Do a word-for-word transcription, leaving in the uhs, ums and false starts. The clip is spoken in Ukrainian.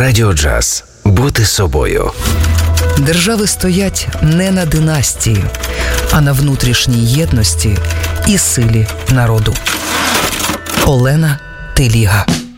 Радіо Джаз. Бути собою. Держави стоять не на династії, а на внутрішній єдності і силі народу. Олена Теліга.